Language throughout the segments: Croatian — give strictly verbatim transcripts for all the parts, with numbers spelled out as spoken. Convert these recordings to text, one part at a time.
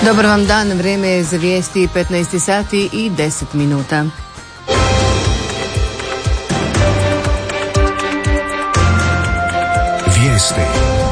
Dobar vam dan, vrijeme je za vijesti petnaest sati i deset minuta. Vijesti.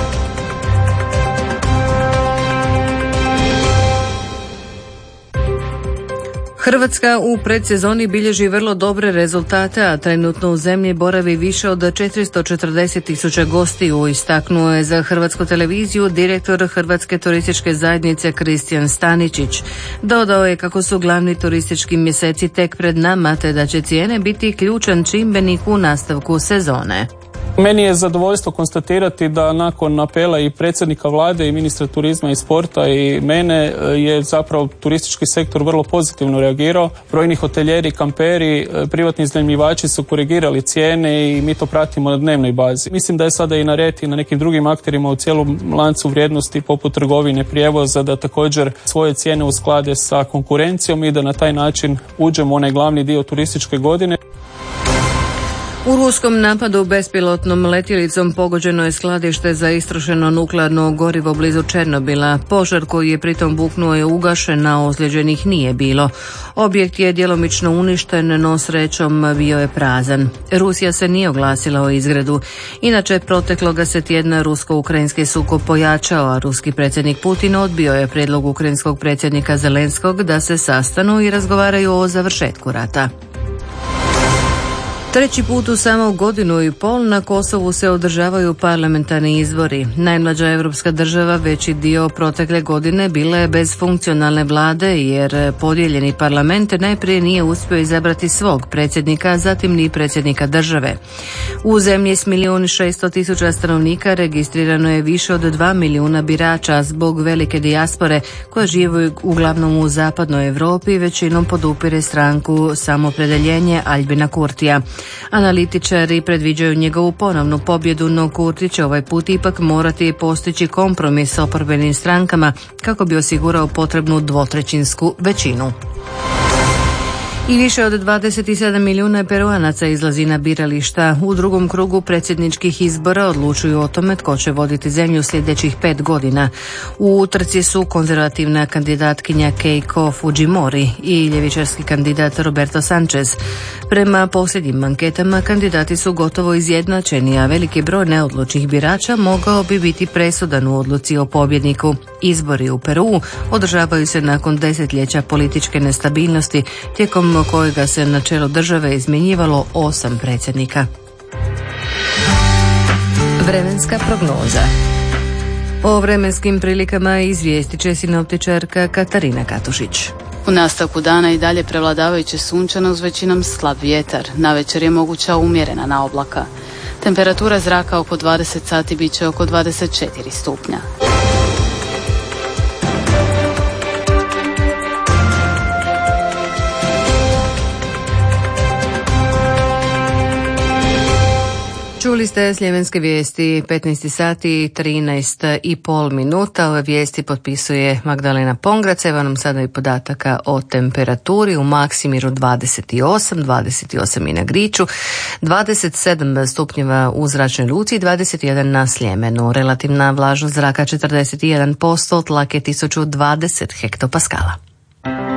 Hrvatska u predsezoni bilježi vrlo dobre rezultate, a trenutno u zemlji boravi više od četiristo četrdeset tisuća gostiju, istaknuo je za Hrvatsku televiziju direktor Hrvatske turističke zajednice Kristijan Staničić. Dodao je kako su glavni turistički mjeseci tek pred nama, te da će cijene biti ključan čimbenik u nastavku sezone. Meni je zadovoljstvo konstatirati da nakon apela i predsjednika vlade i ministra turizma i sporta i mene je zapravo turistički sektor vrlo pozitivno reagirao. Brojni hotelijeri, kamperi, privatni iznajmljivači su korigirali cijene i mi to pratimo na dnevnoj bazi. Mislim da je sada i na red i na nekim drugim akterima u cijelom lancu vrijednosti poput trgovine, prijevoza da također svoje cijene usklade sa konkurencijom i da na taj način uđemo u onaj glavni dio turističke godine. U ruskom napadu bespilotnom letjelicom pogođeno je skladište za istrošeno nuklearno gorivo blizu Černobila. Požar koji je pritom buknuo je ugašen, a ozlijeđenih nije bilo. Objekt je djelomično uništen, no srećom bio je prazan. Rusija se nije oglasila o izgredu. Inače, protekloga se tjedna rusko-ukrajinski sukob pojačao, a ruski predsjednik Putin odbio je prijedlog ukrajinskog predsjednika Zelenskog da se sastanu i razgovaraju o završetku rata. Treći put u samo godinu i pol na Kosovu se održavaju parlamentarni izbori. Najmlađa europska država veći dio protekle godine bila je bez funkcionalne vlade jer podijeljeni parlament najprije nije uspio izabrati svog predsjednika, zatim ni predsjednika države. U zemlji s milijun i šesto tisuća stanovnika registrirano je više od dva milijuna birača zbog velike dijaspore koja žive uglavnom u zapadnoj Europi, većinom podupire stranku Samopredjeljenje Aljbina Kurtija. Analitičari predviđaju njegovu ponovnu pobjedu, no Kurti će ovaj put ipak morati postići kompromis s oporbenim strankama kako bi osigurao potrebnu dvotrećinsku većinu. I više od dvadeset sedam milijuna Peruanaca izlazi na birališta. U drugom krugu predsjedničkih izbora odlučuju o tome tko će voditi zemlju sljedećih pet godina. U utrci su konzervativna kandidatkinja Keiko Fujimori i ljevičarski kandidat Roberto Sanchez. Prema posljednjim anketama kandidati su gotovo izjednačeni, a veliki broj neodlučnih birača mogao bi biti presudan u odluci o pobjedniku. Izbori u Peruu održavaju se nakon desetljeća političke nestabilnosti, tijekom kojega se na čelo države izmjenjivalo osam predsjednika. Vremenska prognoza. O vremenskim prilikama izvijestit će sinoptičarka Katarina Katušić. U nastavku dana i dalje prevladavajuće sunčano uz većinom slab vjetar. Navečer je moguća umjerena naoblaka. Temperatura zraka oko dvadeset sati bit će oko dvadeset četiri stupnja. Čuli ste Sljemenske vijesti, petnaest sati i trinaest i pol minuta. Ove vijesti potpisuje Magdalena Pongrac. Evo nam sada i podataka o temperaturi. U Maksimiru dvadeset osam, dvadeset osam i na Griču, dvadeset sedam stupnjeva u Zračnoj luci i dvadeset jedan na Sljemenu. Relativna vlažnost zraka četrdeset jedan posto, tlak je tisuću dvadeset hektopaskala.